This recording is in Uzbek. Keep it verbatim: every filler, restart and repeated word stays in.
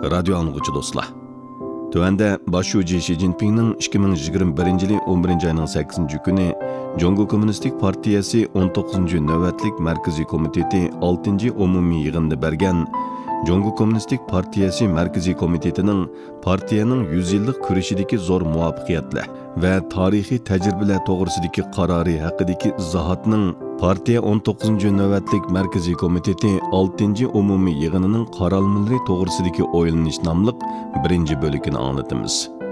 Radio anlıqçı dostlar. Tövəndə baş şuji Xi Jinpingning ikki ming yigirma birinchi yil o'n birinchi ayning sakkizinchi kuni Jongo Kommunistik partiyasi o'n to'qqizinchi navbatlik markaziy komiteti oltinchi umumiy yig'inida bergan Jongo Kommunistik partiyasi markaziy komitetining partiyaning yuz yillik kurashidagi zo'r muvaffaqiyatlar va tarixiy tajribalar to'g'risidagi qarori haqidagi izohatning partiya o'n to'qqizinchi navbatlik markaziy komiteti oltinchi umumiy yig'inining qaralmalari to'g'risidagi o'ylanish nomli birinchi bo'ligini anglatamiz.